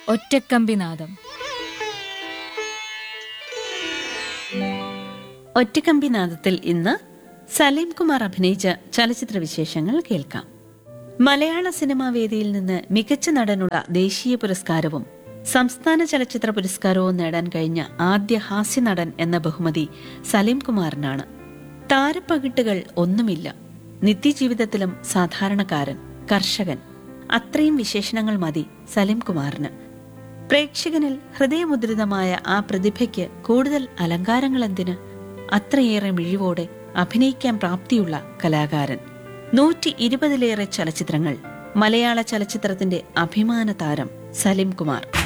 ഒറ്റക്കമ്പിനാദം. ഒറ്റക്കമ്പിനാദത്തിൽ ഇന്ന് സലീം കുമാർ അഭിനയിച്ച ചലച്ചിത്ര വിശേഷങ്ങൾ കേൾക്കാം. മലയാള സിനിമാ വേദിയിൽ നിന്ന് മികച്ച നടനുള്ള ദേശീയ പുരസ്കാരവും സംസ്ഥാന ചലച്ചിത്ര പുരസ്കാരവും നേടാൻ കഴിഞ്ഞ ആദ്യ ഹാസ്യ നടൻ എന്ന ബഹുമതി സലീം കുമാറിനാണ്. താരപ്പകിട്ടുകൾ ഒന്നുമില്ല. നിത്യജീവിതത്തിലും സാധാരണക്കാരൻ, കർഷകൻ, അത്രയും വിശേഷണങ്ങൾ മതി സലീം കുമാറിന്. പ്രേക്ഷകനിൽ ഹൃദയമുദ്രിതമായ ആ പ്രതിഭയ്ക്ക് കൂടുതൽ അലങ്കാരങ്ങൾ എന്തിന്? അത്രയേറെ മിഴിവോടെ അഭിനയിക്കാൻ പ്രാപ്തിയുള്ള കലാകാരൻ. 120-ലേറെ ചലച്ചിത്രങ്ങൾ. മലയാള ചലച്ചിത്രത്തിന്റെ അഭിമാന താരം സലീം കുമാർ.